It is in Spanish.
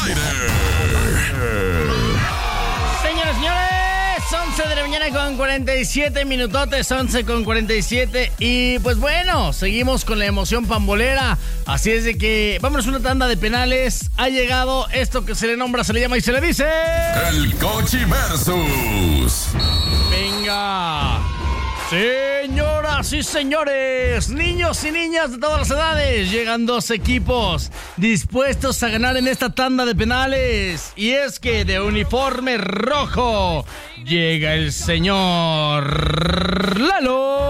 Señores, señores, 11 de la mañana con 47 minutotes, 11 con 47. Y pues bueno, seguimos con la emoción pambolera. Así es de que vámonos a una tanda de penales. Ha llegado esto que se le nombra, se le llama y se le dice... El Cochi Versus. ¡Venga! Señoras y señores, niños y niñas de todas las edades, llegan dos equipos dispuestos a ganar en esta tanda de penales. Y es que de uniforme rojo llega el señor Lalo